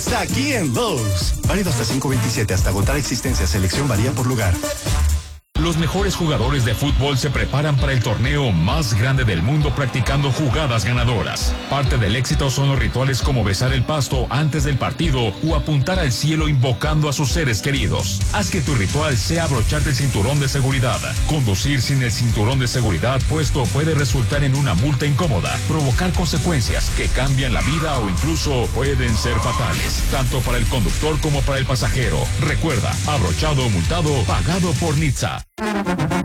Aquí en Lowe's. Válido hasta 5/27. Hasta agotar existencia. Selección varía por lugar. Los mejores jugadores de fútbol se preparan para el torneo más grande del mundo practicando jugadas ganadoras. Parte del éxito son los rituales como besar el pasto antes del partido o apuntar al cielo invocando a sus seres queridos. Haz que tu ritual sea abrocharte el cinturón de seguridad. Conducir sin el cinturón de seguridad puesto puede resultar en una multa incómoda, provocar consecuencias que cambian la vida o incluso pueden ser fatales, tanto para el conductor como para el pasajero. Recuerda, abrochado o multado, pagado por NHTSA.